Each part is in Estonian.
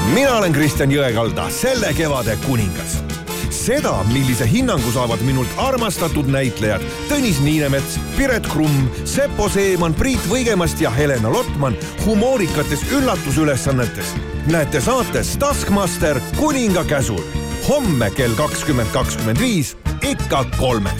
Mina olen Kristjan Jõekalda, selle kevade kuningas. Seda, millise hinnangu saavad minult armastatud näitlejad Tõnis Niinemets, Piret Krumm, Seppo Seeman, Priit Võigemast ja Helena Lotman humoorikates üllatusülesannetes, näete saates Taskmaster kuninga käsul. Homme kell 20.25 ikka 3.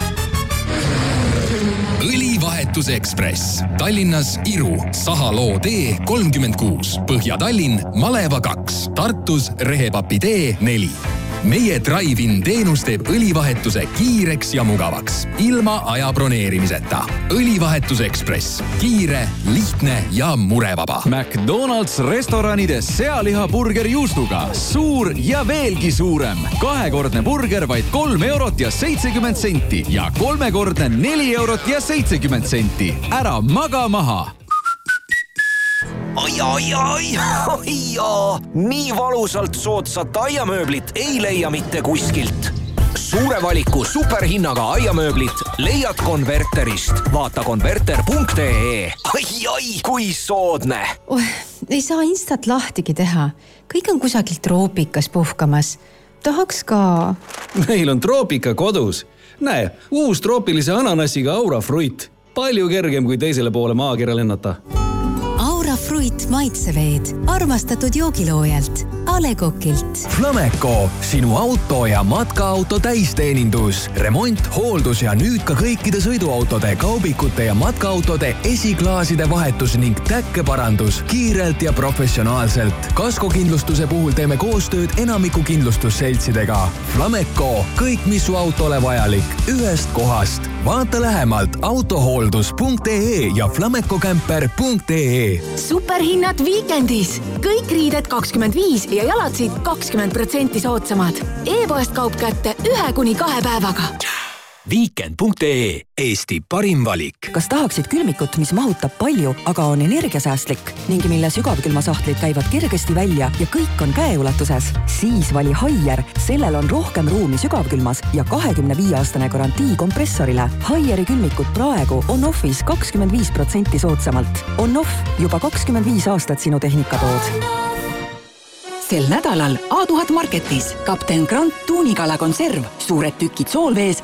Õlivahetusekspress. Tallinnas Iru, Sahaloo tee 36, Põhja-Tallinn, Maleva 2, Tartus Rehepapi tee 4. Meie drive-in teenus teeb õlivahetuse kiireks ja mugavaks, ilma aja broneerimiseta. Õlivahetusekspress. Kiire, lihtne ja murevaba. McDonald's restoranides sealihaburger juustuga. Suur ja veelgi suurem. 2-kordne burger vaid 3 eurot ja 70 senti ja 3-kordne 4 eurot ja 70 senti. Ära maga maha. Ai. Nii valusalt soodsat aiamööblit ei leia mitte kuskilt. Suure valiku superhinnaga aiamööblit leiad Konverterist. Vaata konverter.ee. Ai, kui soodne. Ei saa instat lahtigi teha. Kõik on kusagilt troopikas puhkamas. Tahaks ka. Meil on troopika kodus. Näe, uus troopilise ananassiga Aura Fruit. Palju kergem kui teisele poole maakera lennata. Fruit maitseveed, armastatud joogiloojalt, A. Le Coqilt. Flameco, sinu auto ja matkaauto täisteenindus, remont, hooldus ja nüüd ka kõikide sõiduautode, kaubikute ja matkaautode esiklaaside vahetus ning täkkeparandus kiirelt ja professionaalselt. Kaskokindlustuse puhul teeme koostööd enamiku kindlustusseltsidega. Flameco, kõik mis su autole vajalik, ühest kohast. Vaata lähemalt autohooldus.ee ja flamecocamper.ee. Superhinnad viikendis. Kõik riided 25 ja jalatsid 20% soodsamad. E-poest kaup kätte 1-2 päevaga. Weekend.ee, Eesti parim valik. Kas tahaksid külmikut, mis mahutab palju, aga on energiasäästlik ning mille sügavkülmasahtlid käivad kergesti välja ja kõik on käeulatuses? Siis vali Haier. Sellel on rohkem ruumi sügavkülmas ja 25-aastane garantii kompressorile. Haieri külmikut praegu on offis 25% soodsamalt. On off juba 25 aastat sinu tehnikatood. Sel nädalal A1000 Marketis Kapten Grant tuunikala konserv, suured tükid soolvees